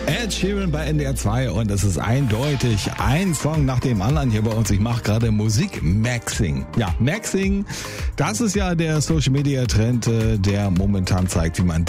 Ed Sheeran bei NDR 2 und es ist eindeutig ein Song nach dem anderen hier bei uns. Ich mache gerade Musik-Maxing. Ja, Maxing, das ist ja der Social-Media-Trend, der momentan zeigt, wie man